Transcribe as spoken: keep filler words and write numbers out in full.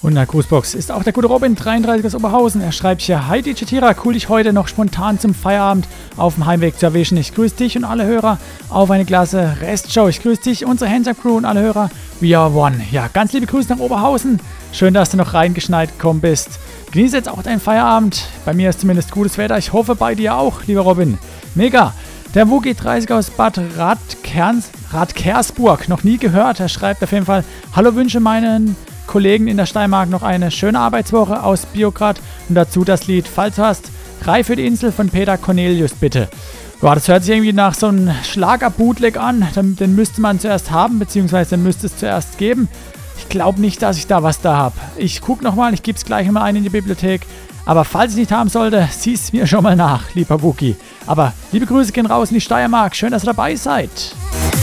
Und in der Grußbox ist auch der gute Robin, dreiunddreißig aus Oberhausen. Er schreibt hier: Hi D J Tira, cool dich heute noch spontan zum Feierabend auf dem Heimweg zu erwischen. Ich grüße dich und alle Hörer auf eine klasse Restshow. Ich grüße dich, unsere Hands-Up-Crew und alle Hörer. We are one. Ja, ganz liebe Grüße nach Oberhausen. Schön, dass du noch reingeschneit gekommen bist. Genieße jetzt auch deinen Feierabend. Bei mir ist zumindest gutes Wetter. Ich hoffe bei dir auch, lieber Robin. Mega. Der Woogie dreißig aus Bad Radkerns, Radkersburg. Noch nie gehört. Er schreibt auf jeden Fall: Hallo, wünsche meinen Kollegen in der Steiermark noch eine schöne Arbeitswoche aus Biograd und dazu das Lied Falls du hast, Rei für die Insel von Peter Cornelius, bitte. Ja, das hört sich irgendwie nach so einem Schlager-Bootleg an. Den, den müsste man zuerst haben, beziehungsweise den müsste es zuerst geben. Ich glaube nicht, dass ich da was da habe. Ich gucke nochmal, ich gebe es gleich mal ein in die Bibliothek. Aber falls ich nicht haben sollte, sieh es mir schon mal nach, lieber Wookie. Aber liebe Grüße gehen raus in die Steiermark. Schön, dass ihr dabei seid.